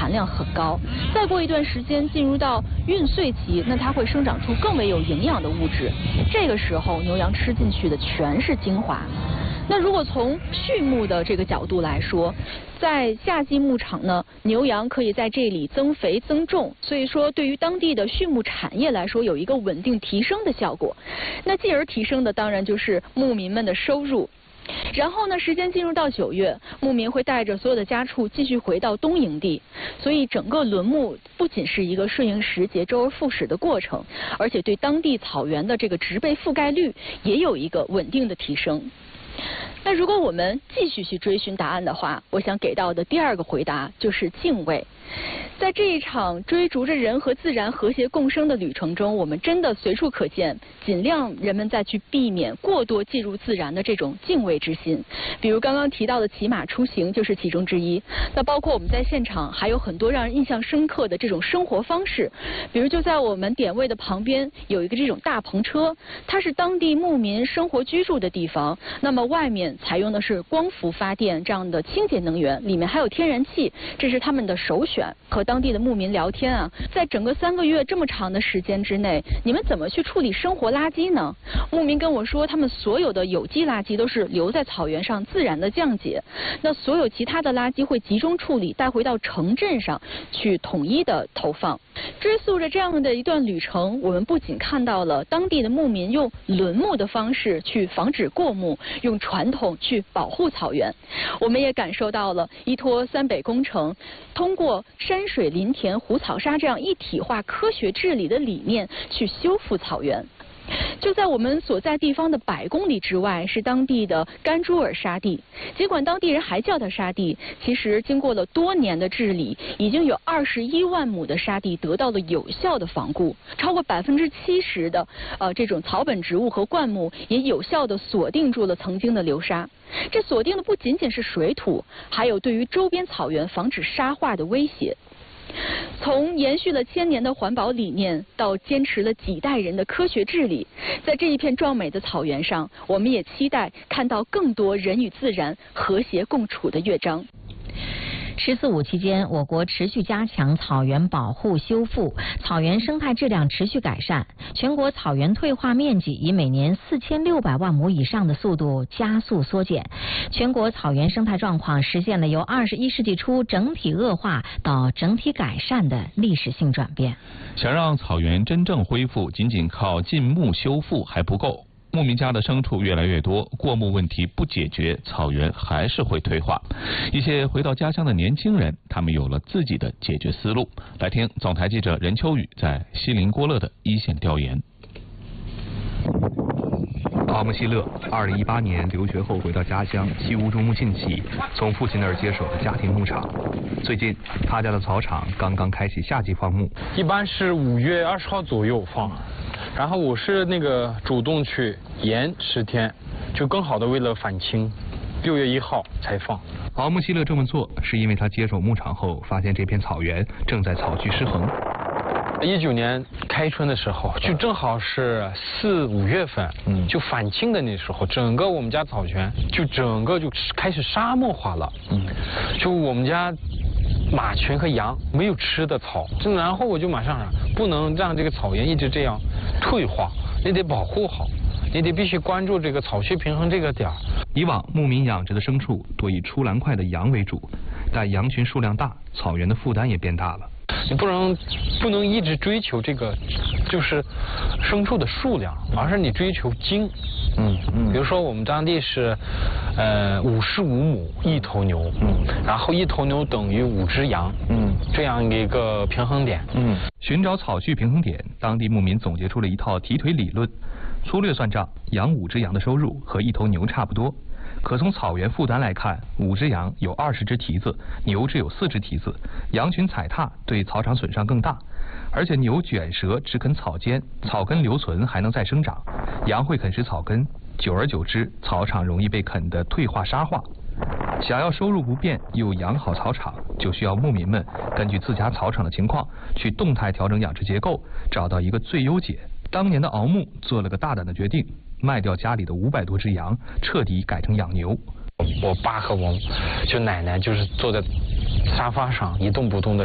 含量很高。再过一段时间进入到孕穗期，那它会生长出更为有营养的物质，这个时候牛羊吃进去的全是精华。那如果从畜牧的这个角度来说，在夏季牧场呢，牛羊可以在这里增肥增重，所以说对于当地的畜牧产业来说有一个稳定提升的效果。那继而提升的当然就是牧民们的收入。然后呢，时间进入到9月，牧民会带着所有的家畜继续回到东营地，所以整个轮牧不仅是一个顺应时节、周而复始的过程，而且对当地草原的这个植被覆盖率也有一个稳定的提升。那如果我们继续去追寻答案的话，我想给到的第2个回答就是敬畏。在这一场追逐着人和自然和谐共生的旅程中，我们真的随处可见，尽量人们再去避免过多进入自然的这种敬畏之心。比如刚刚提到的骑马出行就是其中之一。那包括我们在现场还有很多让人印象深刻的这种生活方式，比如就在我们点位的旁边有一个这种大篷车，它是当地牧民生活居住的地方。那么外面采用的是光伏发电这样的清洁能源，里面还有天然气，这是他们的首选。和当地的牧民聊天啊，在整个3个月这么长的时间之内，你们怎么去处理生活垃圾呢？牧民跟我说，他们所有的有机垃圾都是留在草原上自然的降解，那所有其他的垃圾会集中处理，带回到城镇上去统一的投放。追溯着这样的一段旅程，我们不仅看到了当地的牧民用轮牧的方式去防止过牧，用传统去保护草原，我们也感受到了依托三北工程通过山水林田湖草沙这样一体化科学治理的理念去修复草原。就在我们所在地方的100公里之外，是当地的甘珠尔沙地。尽管当地人还叫它沙地，其实经过了多年的治理，已经有21万亩的沙地得到了有效的防固，超过70%的这种草本植物和灌木也有效的锁定住了曾经的流沙。这锁定的不仅仅是水土，还有对于周边草原防止沙化的威胁。从延续了1000年的环保理念，到坚持了几代人的科学治理，在这一片壮美的草原上，我们也期待看到更多人与自然和谐共处的乐章。 14·5期间，我国持续加强草原保护修复，草原生态质量持续改善，全国草原退化面积以每年4600万亩以上的速度加速缩减，全国草原生态状况实现了由21世纪初整体恶化到整体改善的历史性转变。 想让草原真正恢复，仅仅靠禁牧修复还不够。牧民家的牲畜越来越多，过牧问题不解决，草原还是会退化。一些回到家乡的年轻人，他们有了自己的解决思路。来听总台记者任秋雨在锡林郭勒的一线调研。 奥木希勒2018年留学后回到家乡西乌珠穆沁旗，从父亲那儿接手了家庭牧场。最近他家的草场刚刚开启夏季放牧， 一般是5月20号左右放，然后我是主动去延10天，就更好的为了返青，6月1号才放。 奥木希勒这么做是因为他接手牧场后发现这片草原正在草区失衡。 19年开春的时候，就正好是4、5月份，就返青的那时候，整个我们家草原就整个就开始沙漠化了，就我们家马群和羊没有吃的草，然后我就马上不能让这个草原一直这样退化，你得保护好，你得必须关注这个草区平衡这个点儿。 以往牧民养殖的牲畜多以出栏块的羊为主，但羊群数量大，草原的负担也变大了。 你不能一直追求这个就是牲畜的数量，而是你追求精。比如说我们当地是55亩1头牛，然后1头牛等于5只羊，这样一个平衡点。 寻找草区平衡点，当地牧民总结出了一套提腿理论。粗略算账，养5只羊的收入和1头牛差不多。可从草原负担来看，5只羊有20只蹄子，牛只有4只蹄子，羊群踩踏对草场损伤更大。而且牛卷舌只啃草尖，草根留存还能再生长，羊会啃食草根，久而久之，草场容易被啃得退化沙化。想要收入不变又养好草场，就需要牧民们根据自家草场的情况去动态调整养殖结构，找到一个最优解。当年的敖牧做了个大胆的决定，卖掉家里的500多只羊，彻底改成养牛。 我爸和我奶奶就是坐在沙发上一动不动的